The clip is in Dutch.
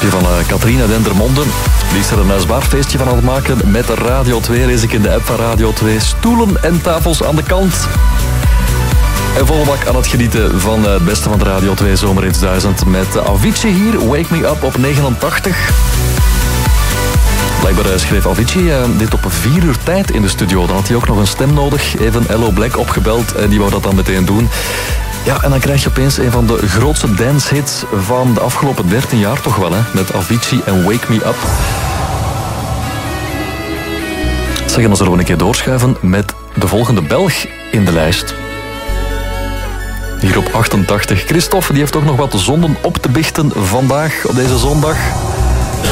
Van Katrina Dendermonde. Die is er een zwaar feestje van aan het maken met Radio 2. Lees ik in de app van Radio 2. Stoelen en tafels aan de kant. En volle bak aan het genieten van het beste van de Radio 2 Zomerhits 1000. Met Avicii hier, Wake Me Up op 89. Blijkbaar schreef Avicii dit op 4 uur tijd in de studio. Dan had hij ook nog een stem nodig. Even Hello Black opgebeld en die wou dat dan meteen doen. Ja, en dan krijg je opeens een van de grootste dancehits van de afgelopen 13 jaar toch wel, hè? Met Avicii en Wake Me Up. Zeg, dan zullen we een keer doorschuiven met de volgende Belg in de lijst. Hier op 88. Christophe, die heeft ook nog wat zonden op te biechten vandaag, op deze zondag.